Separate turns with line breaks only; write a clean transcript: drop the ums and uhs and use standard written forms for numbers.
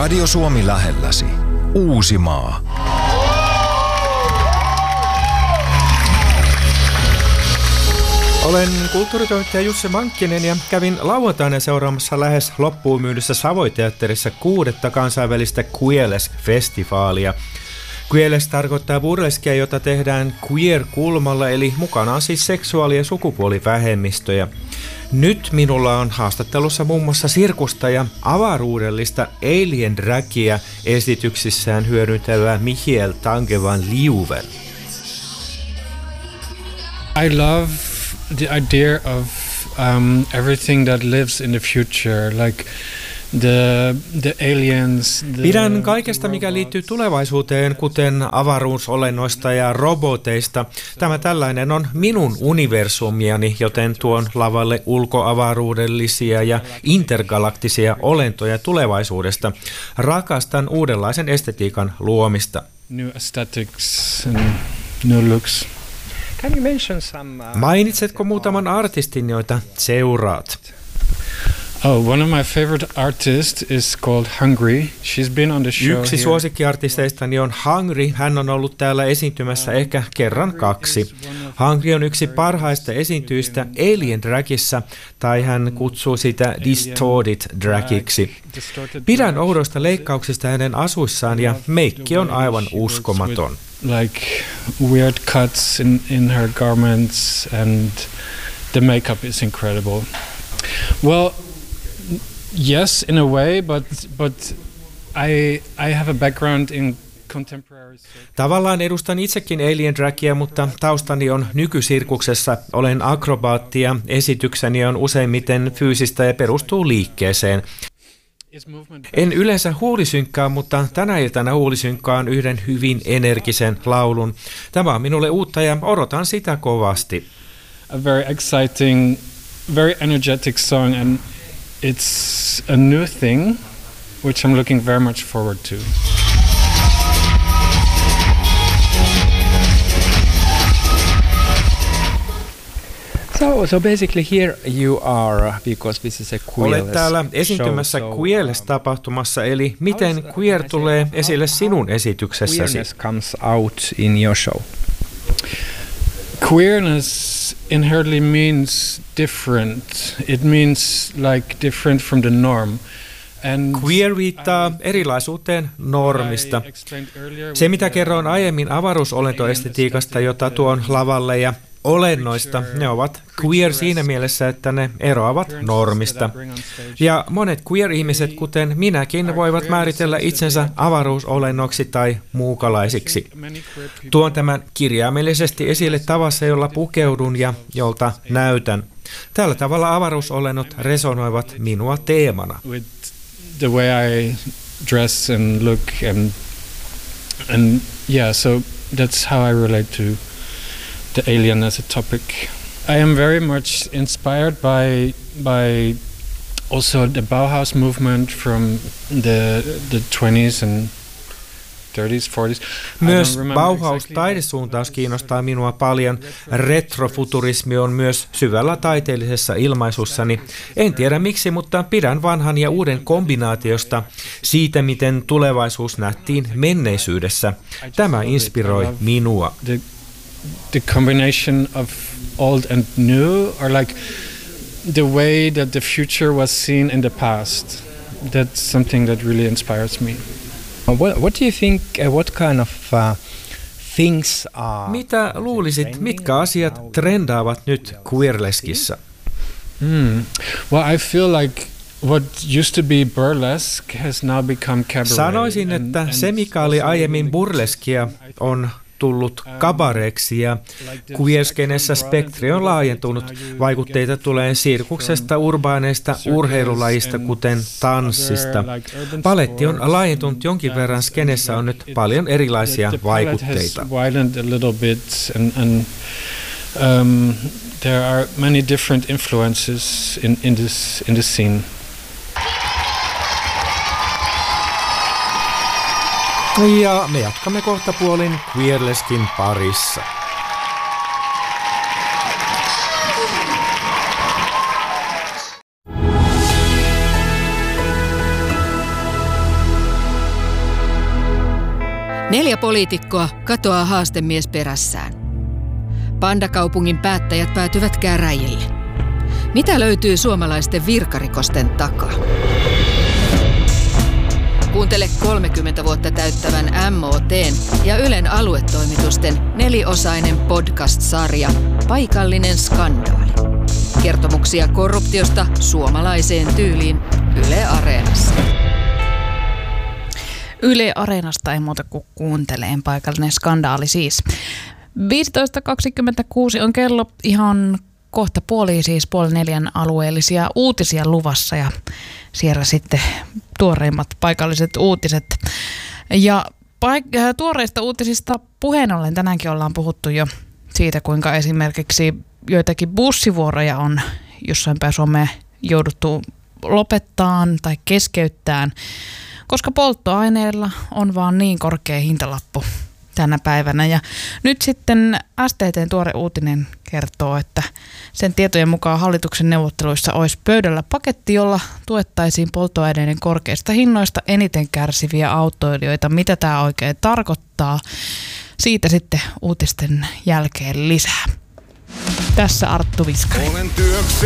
Radio Suomi lähelläsi. Uusimaa.
Olen kulttuuritoimittaja Jussi Mankkinen ja kävin lauantaina seuraamassa lähes loppuun myydyssä Savoy-teatterissa 6. kansainvälistä Queerless-festivaalia. Queerless tarkoittaa burleskia, jota tehdään queer-kulmalla, eli mukana on siis seksuaali- ja sukupuolivähemmistöjä. Nyt minulla on haastattelussa muun muassa sirkusta ja avaruudellista alien dragia esityksissään hyödyntävää Michiel Tange-van Leeuwen.
I love the idea of everything that lives in the future, like the aliens.
Pidän kaikesta, mikä liittyy tulevaisuuteen, kuten avaruusolennoista ja roboteista. Tämä tällainen on minun universumiani, joten tuon lavalle ulkoavaruudellisia ja intergalaktisia olentoja tulevaisuudesta. Rakastan uudenlaisen estetiikan luomista.
New aesthetics and new looks.
Mainitsetko muutaman artistin, joita seuraat?
Oh, one of my favorite artists is called Hungry. She's been on the show.
Yksi suosikkiartisteistani on Hungry. Hän on ollut täällä esiintymässä ehkä kerran 2. Hungry on yksi parhaista esiintyjistä Alien Dragissa, tai hän kutsuu sitä Distorted Dragiksi. Pidän oudoista leikkauksista hänen asuissaan ja meikki on aivan uskomaton.
Like weird cuts in her garments, and the makeup is incredible. Well, yes, in a way, but I have a background in contemporary.
Tavallaan edustan itsekin alien dragia, mutta taustani on nykysirkuksessa. Olen akrobaatti ja esitykseni on useimmiten fyysistä ja perustuu liikkeeseen. En yleensä huulisynkkaa, mutta tänä iltana huulisynkkaan yhden hyvin energisen laulun. Tämä on minulle uutta ja odotan sitä kovasti.
A very exciting, very energetic song, and it's a new thing, which I'm looking very much forward to.
So basically here you are, because this is a Queerless.
Olet täällä esiintymässä Queerless-tapahtumassa, eli miten queer tulee esille sinun esityksessäsi?
Queerness comes out in your show.
Queerness inherently means different. It means like different from the norm.
Queer viittaa erilaisuuteen normista. Se, mitä kerroin aiemmin avaruusolentoestetiikasta, jota tuon lavalle, ja olennoista, ne ovat queer siinä mielessä, että ne eroavat normista. Ja monet queer-ihmiset, kuten minäkin, voivat määritellä itsensä avaruusolennoksi tai muukalaisiksi. Tuon tämän kirjaimellisesti esille tavassa, jolla pukeudun ja jolta näytän. Tällä tavalla avaruusolennot resonoivat minua teemana.
The way I dress and look and yeah, so that's how I relate to the alien as a topic. I am very much inspired by also the Bauhaus movement from the 20s and 30s, 40s.
Myös Bauhaus-taidesuuntaus kiinnostaa minua paljon. Retrofuturismi on myös syvällä taiteellisessa ilmaisussani. En tiedä miksi, mutta pidän vanhan ja uuden kombinaatiosta, siitä miten tulevaisuus nähtiin menneisyydessä. Tämä inspiroi minua.
The combination of old and new, or like the way that the future was seen in the past. That's something that really inspires me.
What do you think, what kind of things are...
Mitä luulisit, mitkä asiat trendaavat nyt Queerlesskissä?
Well, I feel like what used to be burlesque has now become cabaret.
Sanoisin, että se, mikä oli aiemmin burleskia, on tullut kabareeksi, ja queerskenessä spektri on laajentunut. Vaikutteita tulee sirkuksesta, urbaaneista urheilulajista, kuten tanssista. Paletti on laajentunut jonkin verran, skenessä on nyt paljon erilaisia vaikutteita.
There are many different influences in this scene.
Ja me jatkamme kohta puolin Queerlesskin parissa.
4 poliitikkoa katoaa haastemies perässään. Pandakaupungin päättäjät päätyvät käräjille. Mitä löytyy suomalaisten virkarikosten takaa? Kuuntele 30 vuotta täyttävän MOT:n ja Ylen aluetoimitusten 4-osainen podcast-sarja Paikallinen skandaali. Kertomuksia korruptiosta suomalaiseen tyyliin Yle Areenassa.
Yle Areenasta ei muuta kuin kuunteleen Paikallinen skandaali siis. 15.26 on kello, ihan kohta puoli, siis 3:30 alueellisia uutisia luvassa ja siellä sitten tuoreimmat paikalliset uutiset. Ja tuoreista uutisista puheen ollen tänäänkin ollaan puhuttu jo siitä, kuinka esimerkiksi joitakin bussivuoroja on jossain päin Suomea jouduttu lopettaan tai keskeyttämään, koska polttoaineella on vaan niin korkea hintalappu tänä päivänä. Ja nyt sitten STT:n tuore uutinen kertoo, että sen tietojen mukaan hallituksen neuvotteluissa olisi pöydällä paketti, jolla tuettaisiin polttoaineiden korkeista hinnoista eniten kärsiviä autoilijoita. Mitä tämä oikein tarkoittaa? Siitä sitten uutisten jälkeen lisää. Tässä Arttu Viskari.